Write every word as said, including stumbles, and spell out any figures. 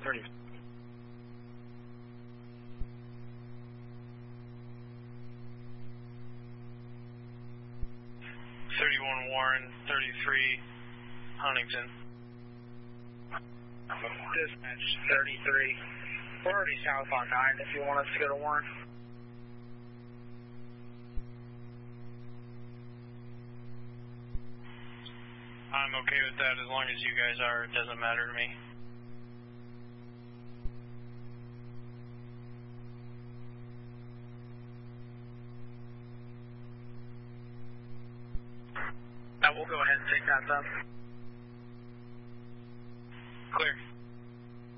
thirty. thirty-one Warren, thirty-three Huntington. Dispatch thirty-three. We're already south on nine if you want us to go to Warren. I'm okay with that as long as you guys are. It doesn't matter to me. Now we'll go ahead and take that then. Clear.